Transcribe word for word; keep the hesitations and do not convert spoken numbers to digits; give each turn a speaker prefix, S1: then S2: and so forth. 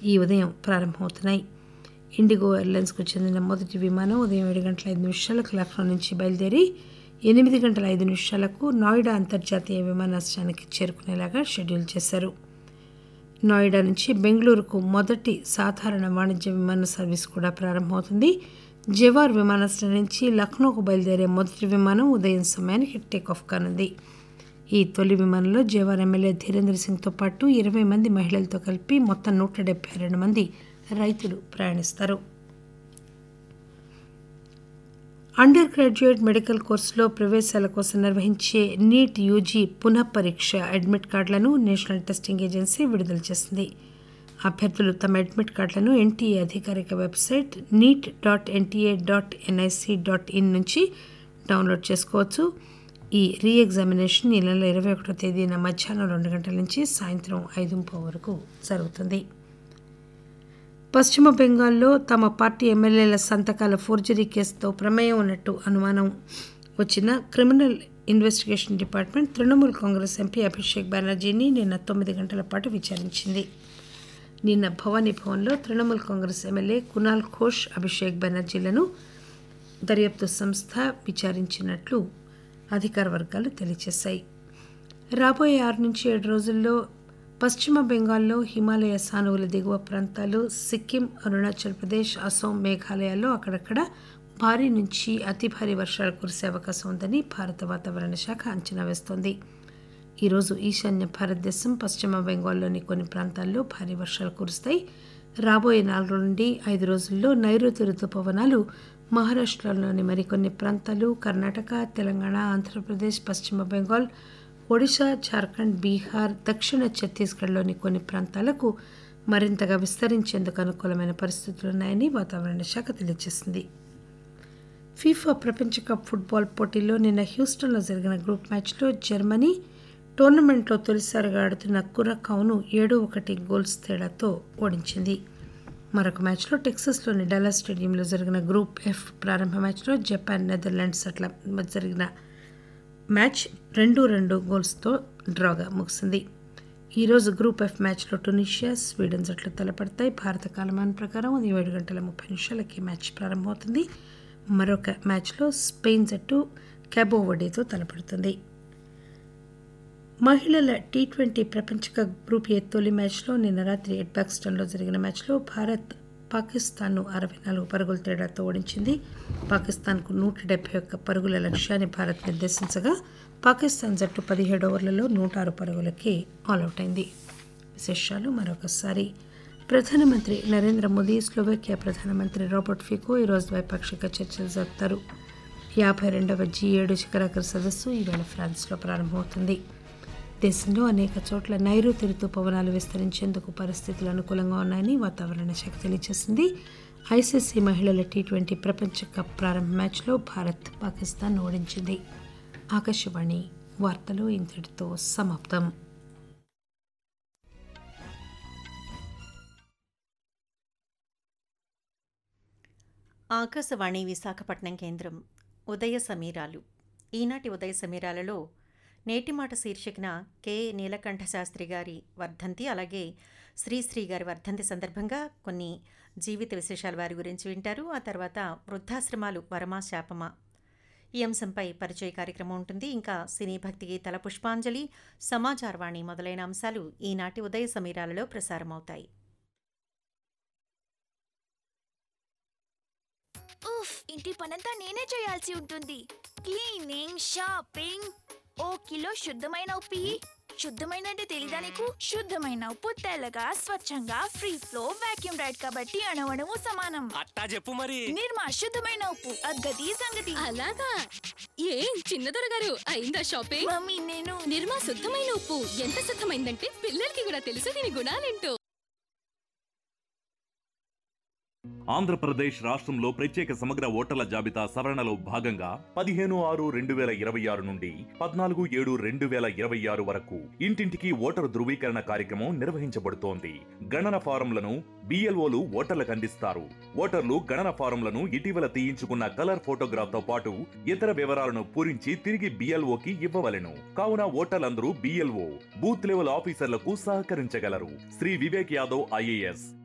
S1: ఈ ఉదయం ప్రారంభమవుతున్నాయి. ఇండిగో ఎయిర్లైన్స్కు చెందిన మొదటి విమానం ఉదయం ఏడు గంటల ఐదు నిమిషాలకు లక్నో నుంచి బయలుదేరి ఎనిమిది గంటల ఐదు నిమిషాలకు నోయిడా అంతర్జాతీయ విమానాశ్రయానికి చేరుకునేలాగా షెడ్యూల్ చేశారు. నోయిడా నుంచి బెంగళూరుకు మొదటి సాధారణ వాణిజ్య విమాన సర్వీస్ కూడా ప్రారంభమవుతుంది. జవార్ విమానాశ్రయం నుంచి లక్నోకు బయలుదేరే మొదటి విమానం ఉదయం సమయానికి టేకాఫ్ కానుంది. ఈ తొలి విమానంలో జవార్ ఎమ్మెల్యే ధీరేంద్ర సింగ్తో పాటు ఇరవై మంది మహిళలతో కలిపి మొత్తం నూట డెబ్బై రెండు మంది రైతులు ప్రయాణిస్తారు. అండర్ గ్రాడ్యుయేట్ మెడికల్ కోర్సులో ప్రవేశాల కోసం నిర్వహించే నీట్ యూజీ పునః పరీక్ష అడ్మిట్ కార్డులను నేషనల్ టెస్టింగ్ ఏజెన్సీ విడుదల చేసింది. అభ్యర్థులు తమ అడ్మిట్ కార్డులను ఎన్టీఏ అధికారిక website NEET dot NTA dot NIC dot in నుంచి డౌన్లోడ్ చేసుకోవచ్చు. ఈ రీ ఎగ్జామినేషన్ ఈ నెల ఇరవై ఒకటో తేదీన మధ్యాహ్నం రెండు గంటల నుంచి సాయంత్రం ఐదు ముప్పై వరకు జరుగుతుంది. పశ్చిమ బెంగాల్లో తమ పార్టీ ఎమ్మెల్యేల సంతకాల ఫోర్జరీ కేసుతో ప్రమేయం ఉన్నట్టు అనుమానం వచ్చిన criminal investigation department Trinamool Congress MP Abhishek బెనర్జీని నిన్న తొమ్మిది గంటల పాటు విచారించింది. నిన్న భవానీ భవన్లో తృణమూల్ కాంగ్రెస్ ఎమ్మెల్యే కునాల్ ఘోష్, అభిషేక్ బెనర్జీలను దర్యాప్తు సంస్థ విచారించినట్లు అధికార వర్గాలు తెలియజేశాయి. రాబోయే ఆరు నుంచి ఏడు రోజుల్లో పశ్చిమ బెంగాల్లో హిమాలయ సానువుల దిగువ ప్రాంతాలు, సిక్కిం, అరుణాచల్ ప్రదేశ్, అసోం, మేఘాలయాల్లో అక్కడక్కడ భారీ నుంచి అతి భారీ వర్షాలు కురిసే అవకాశం ఉందని భారత వాతావరణ శాఖ అంచనా వేస్తోంది. ఈరోజు ఈశాన్య భారతదేశం, పశ్చిమ బెంగాల్లోని కొన్ని ప్రాంతాల్లో భారీ వర్షాలు కురుస్తాయి. రాబోయే నాలుగు నుండి ఐదు రోజుల్లో నైరుతి రుతుపవనాలు మహారాష్ట్రలోని మరికొన్ని ప్రాంతాలు, కర్ణాటక, తెలంగాణ, ఆంధ్రప్రదేశ్, పశ్చిమ బెంగాల్, ఒడిశా, జార్ఖండ్, బీహార్, దక్షిణ ఛత్తీస్గఢ్లోని కొన్ని ప్రాంతాలకు మరింతగా విస్తరించేందుకు అనుకూలమైన పరిస్థితులున్నాయని వాతావరణ శాఖ తెలియజేసింది. ఫీఫా ప్రపంచ కప్ ఫుట్బాల్ పోటీల్లో నిన్న హ్యూస్టన్లో జరిగిన గ్రూప్ మ్యాచ్లో జర్మనీ టోర్నమెంట్లో తొలిసారిగా ఆడుతున్న కురకావును ఏడు ఒకటి గోల్స్ తేడాతో ఓడించింది. మరొక మ్యాచ్లో టెక్సాస్లోని డల్లాస్ స్టేడియంలో జరిగిన గ్రూప్ ఎఫ్ ప్రారంభ మ్యాచ్లో జపాన్ నెదర్లాండ్స్ అట్ల జరిగిన మ్యాచ్ రెండు రెండు గోల్స్తో డ్రాగా ముగిసింది. ఈరోజు గ్రూప్ ఎఫ్ మ్యాచ్లో టునీషియా, స్వీడన్ జట్లు తలపడతాయి. భారత కాలమానం ప్రకారం ఉదయం ఏడు గంటల ముప్పై నిమిషాలకి మ్యాచ్ ప్రారంభమవుతుంది. మరొక మ్యాచ్లో స్పెయిన్ జట్టు క్యాబో వడేతో తలపడుతుంది. మహిళల టీ ట్వంటీ ప్రపంచ కప్ గ్రూప్ ఏ తొలి మ్యాచ్లో నిన్న రాత్రి ఎడ్బాక్స్టన్లో జరిగిన మ్యాచ్లో భారత్ పాకిస్తాన్ను అరవై నాలుగు పరుగుల తేడాతో ఓడించింది. పాకిస్తాన్కు నూట డెబ్బై ఒక్క పరుగుల లక్ష్యాన్ని భారత్ నిర్దేశించగా పాకిస్తాన్ జట్టు పదిహేడు ఓవర్లలో నూట ఆరు పరుగులకి ఆల్అవుట్ అయింది. విశేషాలు మరొకసారి. ప్రధానమంత్రి నరేంద్ర మోదీ, స్లోవేకియా ప్రధానమంత్రి రాబర్ట్ ఫికో ఈరోజు ద్వైపాక్షిక చర్చలు జరుపుతారు. యాభై రెండవ జీ ఏడు శిఖరాగ్ర సదస్సు ఈవేళ ఫ్రాన్స్లో ప్రారంభమవుతుంది. దేశంలో అనేక చోట్ల నైరుతి రుతుపవనాలు విస్తరించేందుకు పరిస్థితులు అనుకూలంగా ఉన్నాయని వాతావరణ శాఖ తెలియజేసింది. ఐసీసీ మహిళల టీ ట్వంటీ ప్రపంచ కప్ ప్రారంభ మ్యాచ్లో భారత్ పాకిస్తాన్ ఓడించింది. ఆకాశవాణి వార్తలు ఇంతటితో సమాప్తం.
S2: ఆకాశవాణి విశాఖపట్నం కేంద్రం. ఉదయ సమీరాలు. ఈనాటి ఉదయ సమీరాలలో నేటి మాట శీర్షికన కె నీలకంఠ శాస్త్రి గారి వర్ధంతి, అలాగే శ్రీశ్రీ గారి వర్ధంతి సందర్భంగా కొన్ని జీవిత విశేషాల వారి గురించి వింటారు. ఆ తర్వాత వృద్ధాశ్రమాలు వరమా శాపమా ఈ అంశంపై పరిచయ కార్యక్రమం ఉంటుంది. ఇంకా సినీ భక్తి గీతాల పుష్పాంజలి, సమాచారవాణి మొదలైన అంశాలు ఈనాటి ఉదయ సమీరాలలో ప్రసారమవుతాయి.
S3: ఉఫ్, ఇంటి పనంతా నేనే చేయాల్సి ఉంటుంది. క్లీనింగ్, షాపింగ్, ఓ కిలో శుద్ధమైన ఉప్పు, శుద్ధమైన అంటే తెలీదా నీకు? శుద్ధమైన ఉప్పు తెల్లగా, స్వచ్ఛంగా, ఫ్రీ ఫ్లో, వాక్యూమ్ రైడ్ కాబట్టి అణవణము సమానం.
S4: అట్టా చెప్పు మరి.
S3: నిర్మా శుద్ధమైన ఉప్పు, అద్గతి సంగతి.
S5: అలాగా? ఏం చిన్నదొర గారు అయిందా షాపింగ్?
S3: మమ్మీ నేను
S5: నిర్మా శుద్ధమైన ఉప్పు ఎంత శుద్ధమైందంటే పిల్లలకి కూడా తెలుసు దీని గుణాలేంటో.
S6: ఆంధ్రప్రదేశ్ రాష్ట్రంలో ప్రత్యేక సమగ్ర ఓటర్ల జాబితా సవరణలో భాగంగా పదిహేను ఆరు రెండు వేల ఇరవై ఆరు నుండి పద్నాలుగు ఏడు రెండు వేల ఇరవై ఆరు వరకు ఇంటింటికి ఓటరు ధృవీకరణ కార్యక్రమం నిర్వహించబడుతోంది. గణన ఫారంలను బిఎల్ఓలు ఓటర్లకు అందిస్తారు. ఓటర్లు గణన ఫారంలను ఇటీవల తీయించుకున్న కలర్ ఫోటోగ్రాఫ్ తో పాటు ఇతర వివరాలను పూరించి తిరిగి బిఎల్ఓకి ఇవ్వవలెను. కావున ఓటర్లందరూ బిఎల్ఓ బూత్ లెవెల్ ఆఫీసర్లకు సహకరించగలరు. శ్రీ వివేక్ యాదవ్ ఐఏఎస్